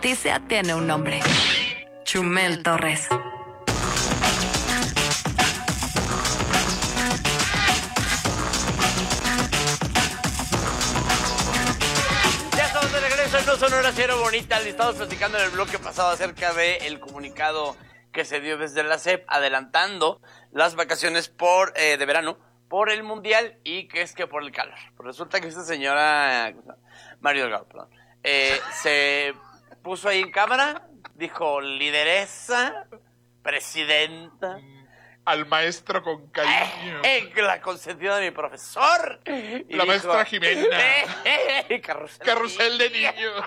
noticia tiene un nombre. Chumel Torres. Ya estamos de regreso en No Sonora Cero Bonita. Le estamos platicando en el bloque pasado acerca del comunicado que se dio desde la SEP adelantando las vacaciones de verano por el Mundial y que es que por el calor. Pues resulta que esta señora, Mario Delgado, perdón, se puso ahí en cámara, dijo lideresa, presidenta. Al maestro con cariño. La consentida de mi profesor. Y la maestra Jimena. Carrusel de niños.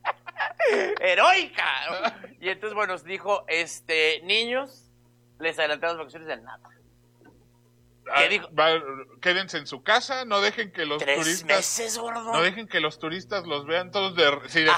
Heroica. Y entonces, bueno, dijo, niños, les adelanté las vacaciones del nada. ¿Qué dijo? Quédense en su casa, no dejen que los 3 turistas. meses, gordo. No dejen que los turistas los vean todos de.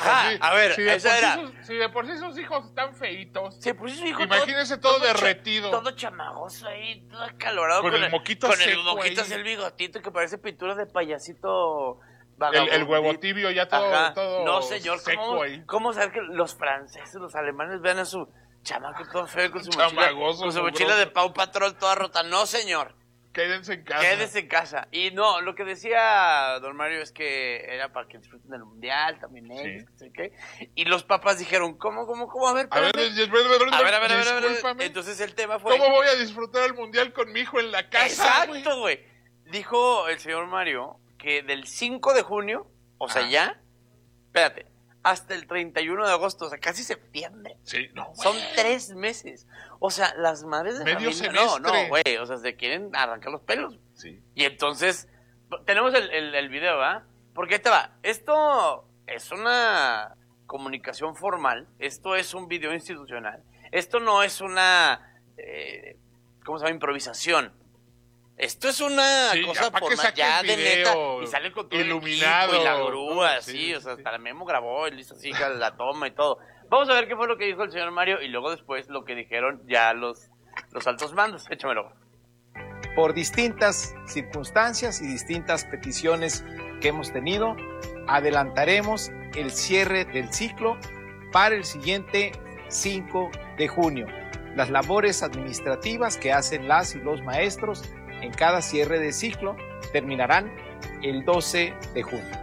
Si de por sí sus hijos están feitos. Sí, pues su hijo. Imagínense todo derretido. Todo chamagoso ahí, todo acalorado. Con el moquito con seco. El moquito así, el bigotito que parece pintura de payasito. El huevo tibio ya todo no, señor, seco ahí. ¿Cómo saber que los franceses, los alemanes vean a su chamaco todo feo con su mochila de Pau Patrol toda rota? No, señor. Quédense en casa. Quédense en casa. Y no, lo que decía don Mario es que era para que disfruten del mundial, también ellos, sí. ¿qué? Y los papás dijeron, ¿cómo? A ver, discúlpame. Entonces el tema fue... ¿Cómo voy a disfrutar el mundial con mi hijo en la casa? Exacto, güey. Dijo el señor Mario que del 5 de junio, o sea, ya, espérate, hasta el 31 de agosto, o sea, casi septiembre. Sí, no, Son 3 meses. O sea, las madres de medio familia... semestre. No, güey, o sea, se quieren arrancar los pelos. Sí. Y entonces, tenemos el video, ¿va? Porque ahí te va. Esto es una comunicación formal. Esto es un video institucional. Esto no es una, ¿cómo se llama? Improvisación. Esto es una cosa formal, ya de neta. Y sale con todo iluminado el equipo y la grúa, así. O sea, hasta la Memo grabó, y listo así, la toma y todo. Vamos a ver qué fue lo que dijo el señor Mario y luego después lo que dijeron ya los altos mandos. Échamelo. Por distintas circunstancias y distintas peticiones que hemos tenido, adelantaremos el cierre del ciclo para el siguiente 5 de junio. Las labores administrativas que hacen las y los maestros en cada cierre de ciclo terminarán el 12 de junio.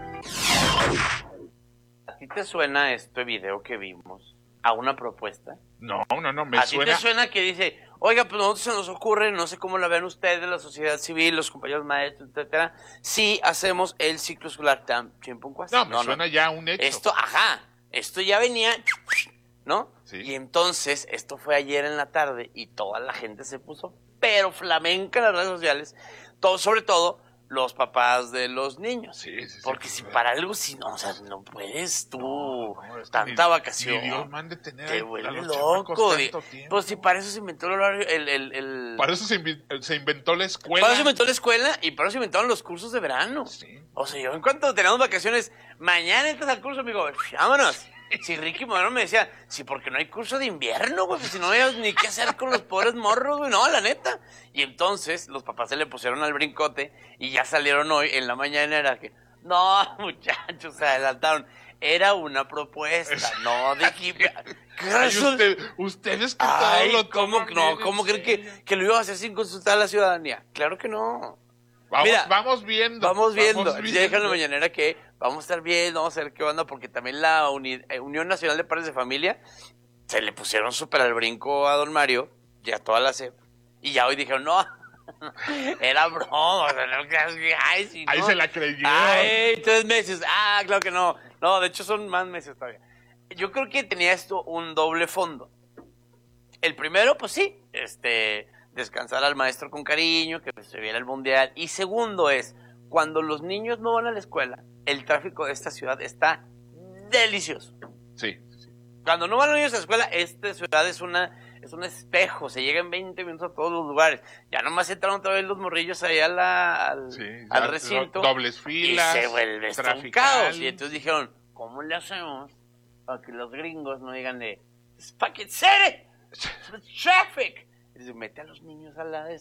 ¿A ti te suena este video que vimos a una propuesta? No, me ¿A suena. ti te suena que dice, oiga, pues a nosotros se nos ocurre, no sé cómo la ven ustedes, la sociedad civil, los compañeros maestros, etcétera, si hacemos el ciclo escolar tan chimpuncuas? No, me suena ya un hecho. Esto ya venía, ¿no? Sí. Y entonces, esto fue ayer en la tarde y toda la gente se puso pero flamenca en las redes sociales, sobre todo los papás de los niños. Sí, porque si para algo, si no, o sea, no puedes tú, es tanta ni, vacación. Ni Dios mande tener te vuelve loco. Pues si para eso se inventó Para eso se inventó la escuela. Para eso se inventó la escuela y para eso se inventaron los cursos de verano. Sí. O sea, yo en cuanto teníamos vacaciones, mañana entras al curso, amigo, vámonos. Si Ricky Moreno me decía, sí, porque no hay curso de invierno, güey, pues si no había ni qué hacer con los pobres morros, güey, no, la neta. Y entonces los papás se le pusieron al brincote y ya salieron hoy en la mañana, era que, no, muchachos, se adelantaron. Era una propuesta, no de ustedes que todo lo ¿cómo creen que lo iba a hacer sin consultar a la ciudadanía? Claro que no. Vamos viendo. Ya dijeron en la mañanera que vamos a estar bien, vamos a ver qué onda, porque también la Unión Nacional de Padres de Familia se le pusieron súper al brinco a don Mario y a toda la SEP. Y ya hoy dijeron, no, era broma. O sea, ahí se la creyó. 3 meses. Claro que no. No, de hecho son más meses todavía. Yo creo que tenía esto un doble fondo. El primero, pues sí, descansar al maestro con cariño, que se viera el mundial. Y segundo es, cuando los niños no van a la escuela, el tráfico de esta ciudad está delicioso. Sí. Cuando no van los niños a la escuela, esta ciudad es un espejo, se llega en 20 minutos a todos los lugares. Ya nomás entran otra vez los morrillos ahí al recinto. Dobles filas. Y se vuelve un caos. Y entonces dijeron, ¿cómo le hacemos para que los gringos no digan de fucking city, traffic? Y se mete a los niños a la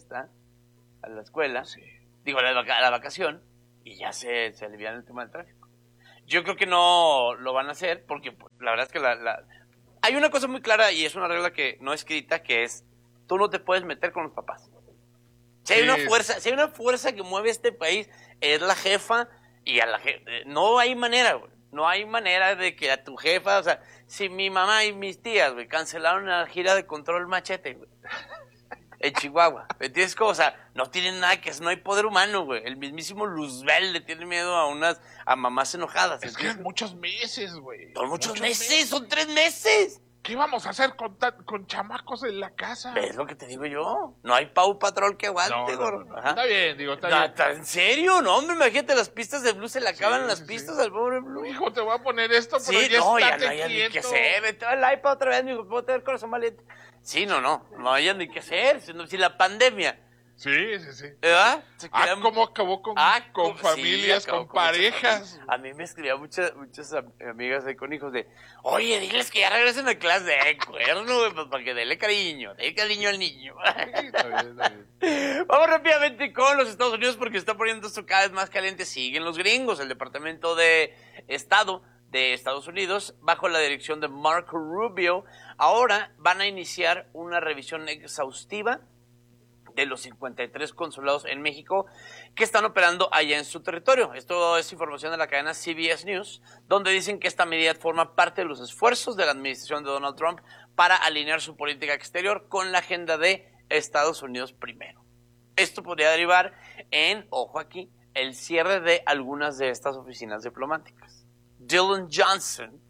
escuela, digo, a la vacación, y ya se alivian el tema del tráfico. Yo creo que no lo van a hacer porque la verdad es que hay una cosa muy clara y es una regla que no escrita, que es tú no te puedes meter con los papás. Si hay una fuerza que mueve este país, es la jefa y a la jefa. No hay manera, güey. No hay manera de que a tu jefa, o sea, si mi mamá y mis tías, güey, cancelaron la gira de Control Machete, güey, en Chihuahua, ¿me entiendes? O sea, no tienen nada que hacer, no hay poder humano, güey. El mismísimo Luzbel le tiene miedo a mamás enojadas. Es que son muchos meses, güey. Son muchos meses, son 3 meses. ¿Qué vamos a hacer con chamacos en la casa? Es lo que te digo yo. No hay Pau Patrol que aguante, gordo. No. Está bien, digo, está bien. ¿En serio? No, hombre, imagínate, las pistas de Blue se le acaban las pistas al pobre Blue. Hijo, te voy a poner esto, pero Sí, ya no, ya estate no hay ni quieto. que hacer. Vete al iPad otra vez, mijo, puedo tener corazón valiente. Sí, no hay ni que hacer. Si la pandemia, Sí. ¿verdad? ¿Cómo acabó con familias, acabó con con muchas parejas? familias. A mí me escribían muchas amigas ahí con hijos de, oye, diles que ya regresen a clase de cuerno, güey, pues para que dele cariño al niño. Está bien. Vamos rápidamente con los Estados Unidos porque se está poniendo esto cada vez más caliente. Siguen los gringos. El Departamento de Estado de Estados Unidos, bajo la dirección de Marco Rubio, ahora van a iniciar una revisión exhaustiva de los 53 consulados en México que están operando allá en su territorio. Esto es información de la cadena CBS News, donde dicen que esta medida forma parte de los esfuerzos de la administración de Donald Trump para alinear su política exterior con la agenda de Estados Unidos primero. Esto podría derivar en, ojo aquí, el cierre de algunas de estas oficinas diplomáticas. Dylan Johnson,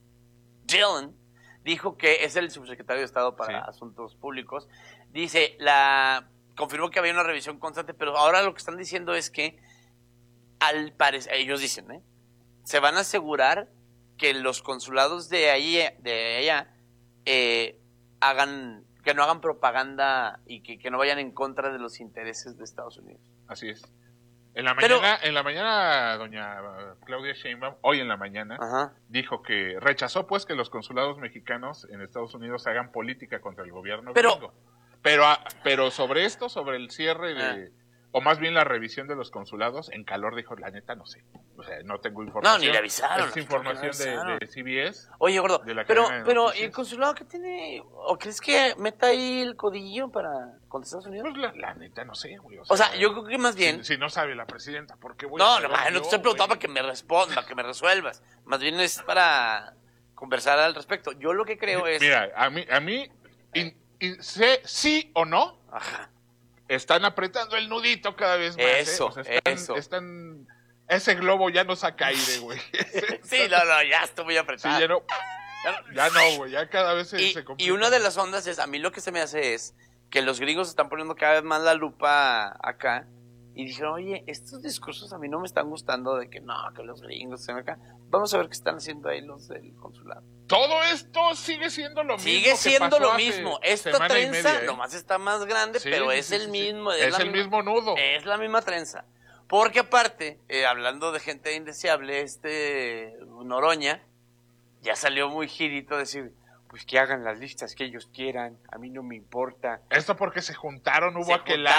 dijo que es el subsecretario de Estado para Asuntos Públicos, dice, confirmó que había una revisión constante, pero ahora lo que están diciendo es que, al parecer, ellos dicen, se van a asegurar que los consulados de allá que no hagan propaganda y que no vayan en contra de los intereses de Estados Unidos. Así es. En la mañana, doña Claudia Sheinbaum, hoy en la mañana, dijo que rechazó pues que los consulados mexicanos en Estados Unidos hagan política contra el gobierno gringo. Pero sobre esto, sobre el cierre o más bien la revisión de los consulados, en calor dijo, la neta no sé. O sea, no tengo información. No, ni le avisaron. Es información de CBS. Oye, gordo, de la pero ¿y el consulado qué tiene? ¿O crees que meta ahí el codillo contra Estados Unidos? Pues la neta no sé, güey. O sea, yo creo que más bien... Si no sabe la presidenta, ¿por qué voy no te estoy preguntando para que me responda, para que me resuelvas. Más bien es para conversar al respecto. Yo lo que creo es... Mira, a mí sé sí o no, están apretando el nudito cada vez más. Eso. Están ese globo ya no saca aire, güey. Sí, ya estoy muy apretado. Sí, ya no, güey, ya cada vez se complica. Y una de las ondas es, a mí lo que se me hace es que los gringos están poniendo cada vez más la lupa acá y dijeron, oye, estos discursos a mí no me están gustando de que los gringos estén acá. Vamos a ver qué están haciendo ahí los del consulado. Todo esto sigue siendo lo mismo. Sigue siendo lo mismo. Esta trenza nomás está más grande, pero es el mismo. Es el mismo nudo. Es la misma trenza. Porque aparte, hablando de gente indeseable, Noroña ya salió muy girito a decir, pues que hagan las listas que ellos quieran, a mí no me importa. Esto porque se juntaron, hubo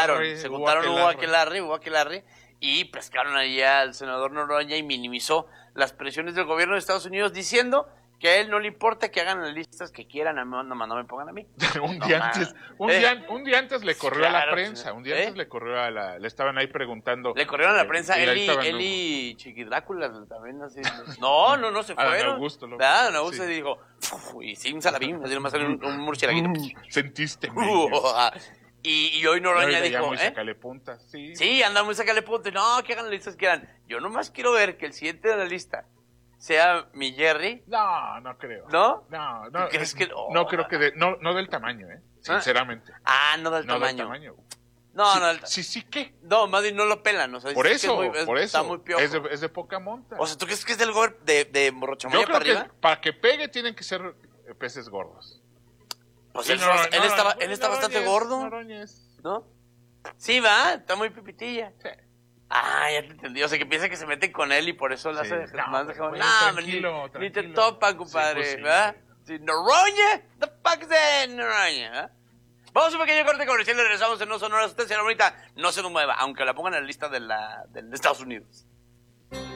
aquelarre, y pescaron ahí al senador Noroña y minimizó las presiones del gobierno de Estados Unidos diciendo que a él no le importa que hagan las listas que quieran, nomás no me pongan a mí. un día antes le corrió a la prensa, antes le estaban ahí preguntando. Le corrieron a la prensa, él y Chiquidrácula también así. No, se fueron. Augusto dijo, y sin salabín, así nomás salió un murcielaguito. Sentiste, Y hoy Noroña dijo, muy sacale puntas, Sí, anda muy sacale puntas. No, que hagan las listas que quieran. Yo nomás quiero ver que el siguiente de la lista sea mi Jerry. No creo. ¿No? No. ¿Crees que no creo que no del tamaño, sinceramente. No del tamaño. No, Sí, ¿qué? No, más bien no lo pelan, o sea, por eso. Está muy piojo. Es de poca monta. O sea, ¿tú crees que es del gobierno de Morrochamoya para arriba? Que para que pegue tienen que ser peces gordos. Pues él está bastante gordo. ¿No? Sí, está muy pipitilla. Sí. Ya te entendí. O sea, que piensa que se meten con él y por eso le hace más de joven. Tranquilo. Ni te topan, compadre. Sí, pues, ¿verdad? Sí, Noroña, the fuck is that, Noroña? Vamos a un pequeño corte comercial y regresamos en No Sonoras. Usted, señora bonita, no se nos mueva, aunque la pongan en la lista de Estados Unidos.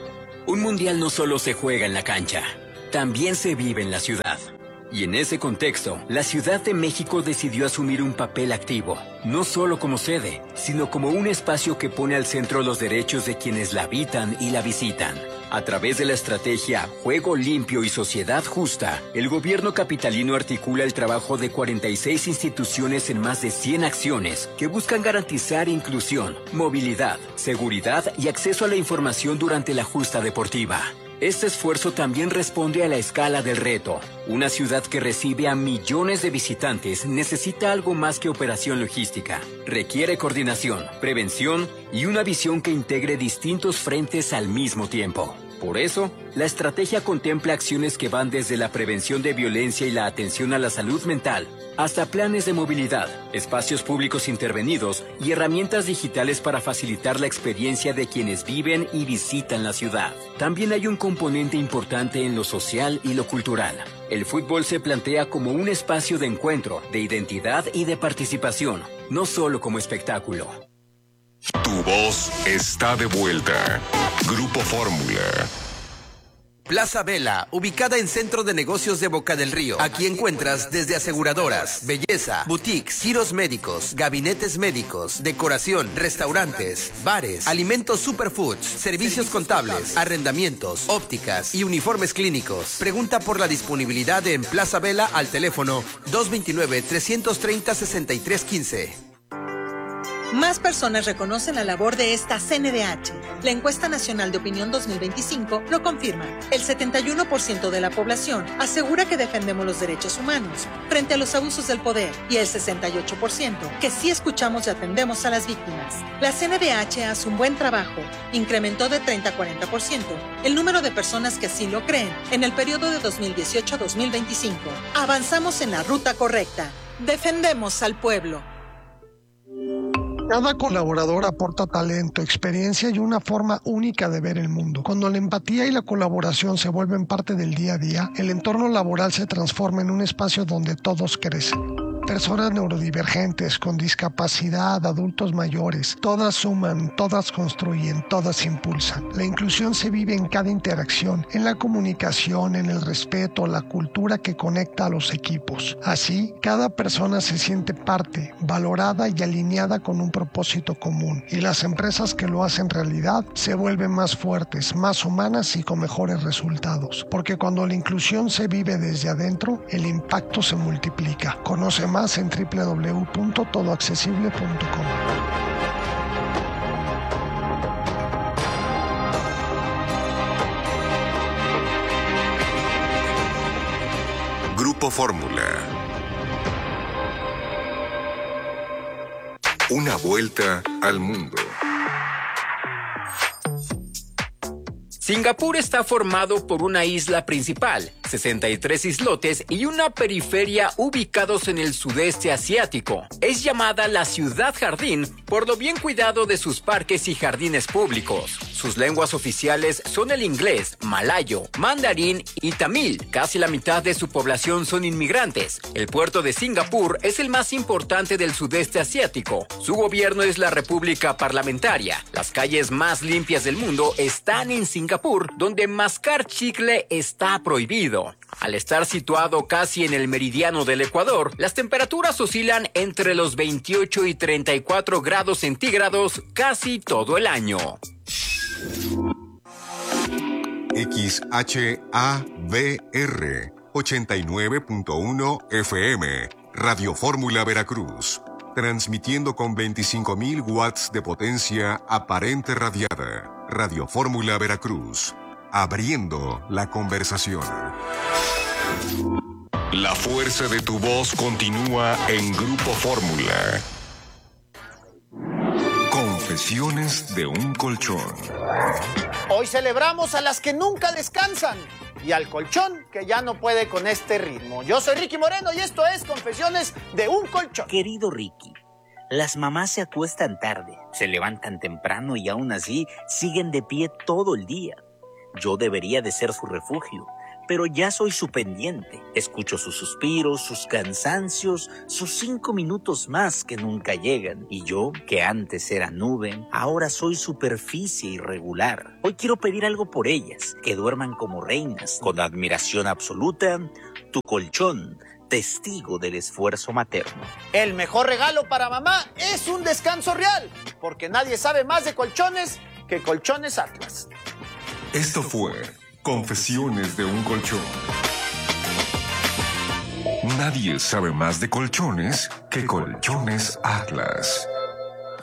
Un mundial no solo se juega en la cancha, también se vive en la ciudad. Y en ese contexto, la Ciudad de México decidió asumir un papel activo, no solo como sede, sino como un espacio que pone al centro los derechos de quienes la habitan y la visitan. A través de la estrategia Juego Limpio y Sociedad Justa, el gobierno capitalino articula el trabajo de 46 instituciones en más de 100 acciones que buscan garantizar inclusión, movilidad, seguridad y acceso a la información durante la justa deportiva. Este esfuerzo también responde a la escala del reto. Una ciudad que recibe a millones de visitantes necesita algo más que operación logística. Requiere coordinación, prevención y una visión que integre distintos frentes al mismo tiempo. Por eso, la estrategia contempla acciones que van desde la prevención de violencia y la atención a la salud mental, hasta planes de movilidad, espacios públicos intervenidos y herramientas digitales para facilitar la experiencia de quienes viven y visitan la ciudad. También hay un componente importante en lo social y lo cultural. El fútbol se plantea como un espacio de encuentro, de identidad y de participación, no solo como espectáculo. Tu voz está de vuelta. Grupo Fórmula. Plaza Vela, ubicada en Centro de Negocios de Boca del Río. Aquí encuentras desde aseguradoras, belleza, boutiques, giros médicos, gabinetes médicos, decoración, restaurantes, bares, alimentos superfoods, servicios contables, arrendamientos, ópticas y uniformes clínicos. Pregunta por la disponibilidad en Plaza Vela al teléfono 229-330-6315. Más personas reconocen la labor de esta CNDH. La encuesta nacional de opinión 2025 lo confirma. El 71% de la población asegura que defendemos los derechos humanos frente a los abusos del poder y el 68% que sí escuchamos y atendemos a las víctimas. La CNDH hace un buen trabajo. Incrementó de 30 a 40% el número de personas que así lo creen en el periodo de 2018 a 2025. Avanzamos en la ruta correcta. Defendemos al pueblo. Cada colaborador aporta talento, experiencia y una forma única de ver el mundo. Cuando la empatía y la colaboración se vuelven parte del día a día, el entorno laboral se transforma en un espacio donde todos crecen. Personas neurodivergentes, con discapacidad, adultos mayores, todas suman, todas construyen, todas impulsan. La inclusión se vive en cada interacción, en la comunicación, en el respeto, la cultura que conecta a los equipos. Así, cada persona se siente parte, valorada y alineada con un propósito común. Y las empresas que lo hacen realidad se vuelven más fuertes, más humanas y con mejores resultados. Porque cuando la inclusión se vive desde adentro, el impacto se multiplica. Conoce más en www.todoaccesible.com. Grupo Fórmula. Una vuelta al mundo. Singapur está formado por una isla principal, 63 islotes y una periferia ubicados en el sudeste asiático. Es llamada la ciudad jardín por lo bien cuidado de sus parques y jardines públicos. Sus lenguas oficiales son el inglés, malayo, mandarín y tamil. Casi la mitad de su población son inmigrantes. El puerto de Singapur es el más importante del sudeste asiático. Su gobierno es la República Parlamentaria. Las calles más limpias del mundo están en Singapur, donde mascar chicle está prohibido. Al estar situado casi en el meridiano del Ecuador, las temperaturas oscilan entre los 28 y 34 grados centígrados casi todo el año. XHABR 89.1 FM, Radio Fórmula Veracruz, transmitiendo con 25.000 watts de potencia aparente radiada. Radio Fórmula Veracruz, abriendo la conversación. La fuerza de tu voz continúa en Grupo Fórmula. Confesiones de un colchón. Hoy celebramos a las que nunca descansan y al colchón que ya no puede con este ritmo. Yo soy Ricky Moreno y esto es Confesiones de un colchón. Querido Ricky, las mamás se acuestan tarde, se levantan temprano y aún así siguen de pie todo el día. Yo debería de ser su refugio, pero ya soy su pendiente. Escucho sus suspiros, sus cansancios, sus 5 minutos más que nunca llegan. Y yo, que antes era nube, ahora soy superficie irregular. Hoy quiero pedir algo por ellas, que duerman como reinas, con admiración absoluta, tu colchón, testigo del esfuerzo materno. El mejor regalo para mamá es un descanso real, porque nadie sabe más de colchones que Colchones Atlas. Esto fue Confesiones de un colchón. Nadie sabe más de colchones que Colchones Atlas.